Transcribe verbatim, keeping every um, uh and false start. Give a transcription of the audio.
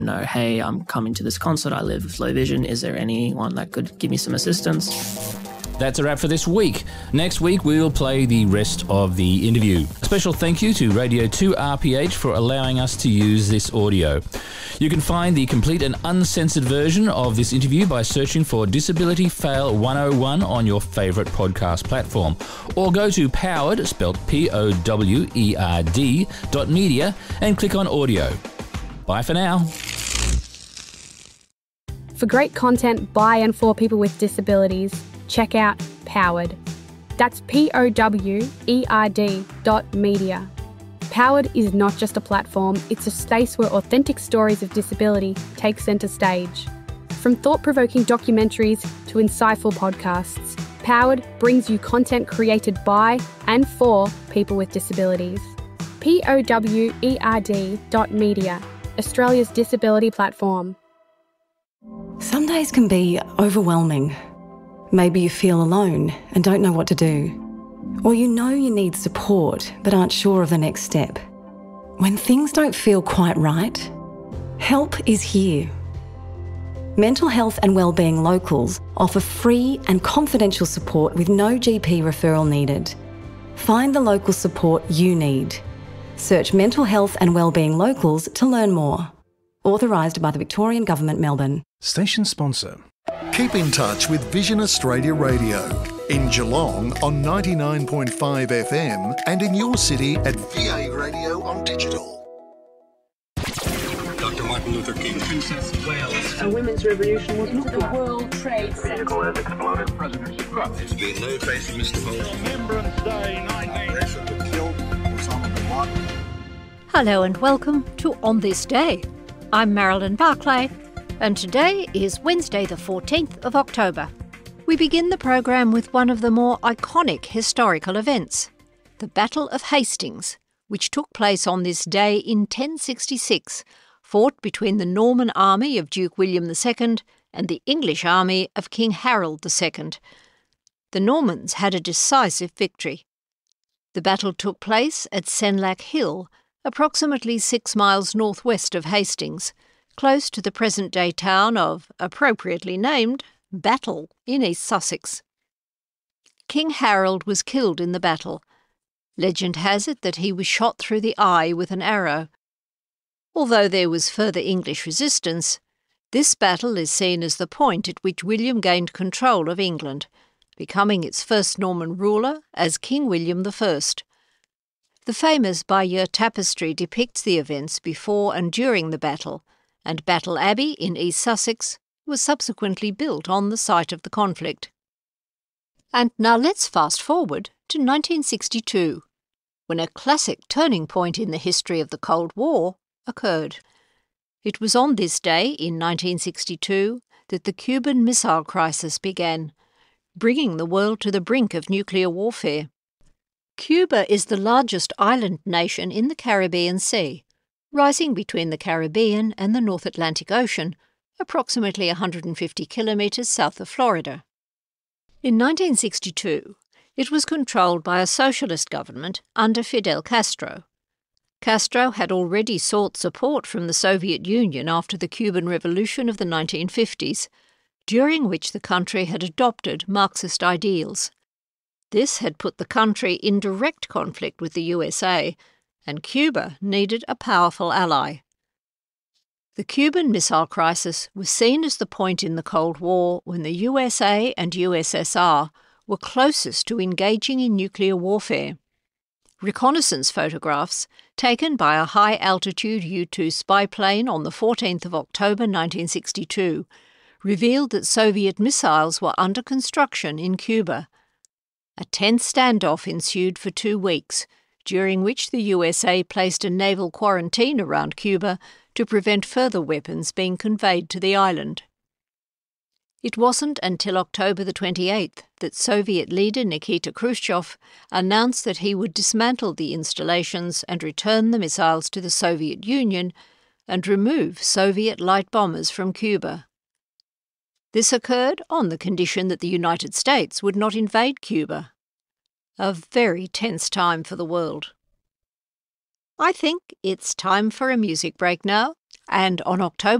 know, hey, I'm coming to this concert, I live with low vision, is there anyone that could give me some assistance? That's a wrap for this week. Next week, we will play the rest of the interview. A special thank you to Radio two R P H for allowing us to use this audio. You can find the complete and uncensored version of this interview by searching for Disability Fail one oh one on your favourite podcast platform. Or go to Powered, spelt P O W E R D, dot media, and click on audio. Bye for now. For great content by and for people with disabilities, check out Powered. That's P O W E R D dot media. Powered is not just a platform, it's a space where authentic stories of disability take centre stage. From thought-provoking documentaries to insightful podcasts, Powered brings you content created by and for people with disabilities. P O W E R D dot media, Australia's disability platform. Some days can be overwhelming. Maybe you feel alone and don't know what to do. Or you know you need support but aren't sure of the next step. When things don't feel quite right, help is here. Mental Health and Wellbeing Locals offer free and confidential support with no G P referral needed. Find the local support you need. Search Mental Health and Wellbeing Locals to learn more. Authorised by the Victorian Government, Melbourne. Station sponsor. Keep in touch with Vision Australia Radio in Geelong on ninety-nine point five F M and in your city at V A Radio on digital. Doctor Martin Luther King, Princess of Wales. A women's revolution was into the World Trade Center. Vehicle has exploded. President Trump. There's been no trace of Mister Bowles. Remembrance Day, nineteen killed Osama bin Laden. Hello and welcome to On This Day. I'm Marilyn Barclay, and today is Wednesday the fourteenth of October. We begin the program with one of the more iconic historical events, the Battle of Hastings, which took place on this day in ten sixty-six, fought between the Norman army of Duke William the Second and the English army of King Harold the Second. The Normans had a decisive victory. The battle took place at Senlac Hill, approximately six miles northwest of Hastings, close to the present-day town of, appropriately named, Battle in East Sussex. King Harold was killed in the battle. Legend has it that he was shot through the eye with an arrow. Although there was further English resistance, this battle is seen as the point at which William gained control of England, becoming its first Norman ruler as King William the First. The famous Bayeux Tapestry depicts the events before and during the battle, and Battle Abbey in East Sussex was subsequently built on the site of the conflict. And now let's fast forward to nineteen sixty-two, when a classic turning point in the history of the Cold War occurred. It was on this day in nineteen sixty-two that the Cuban Missile Crisis began, bringing the world to the brink of nuclear warfare. Cuba is the largest island nation in the Caribbean Sea, rising between the Caribbean and the North Atlantic Ocean, approximately one hundred fifty kilometres south of Florida. In nineteen sixty-two, it was controlled by a socialist government under Fidel Castro. Castro had already sought support from the Soviet Union after the Cuban Revolution of the nineteen fifties, during which the country had adopted Marxist ideals. This had put the country in direct conflict with the U S A, and Cuba needed a powerful ally. The Cuban Missile Crisis was seen as the point in the Cold War when the U S A and U S S R were closest to engaging in nuclear warfare. Reconnaissance photographs taken by a high-altitude U two spy plane on the fourteenth of October nineteen sixty-two revealed that Soviet missiles were under construction in Cuba. A tense standoff ensued for two weeks, during which the U S A placed a naval quarantine around Cuba to prevent further weapons being conveyed to the island. It wasn't until October the twenty-eighth that Soviet leader Nikita Khrushchev announced that he would dismantle the installations and return the missiles to the Soviet Union and remove Soviet light bombers from Cuba. This occurred on the condition that the United States would not invade Cuba. A very tense time for the world. I think it's time for a music break now. And on October